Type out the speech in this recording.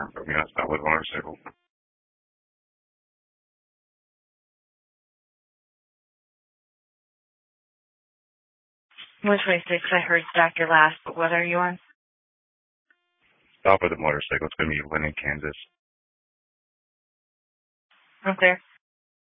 But we got to start with a motorcycle. 126, I heard Dr. last, but what are you on? Stop with the motorcycle. It's going to be Lennon, Kansas. Okay.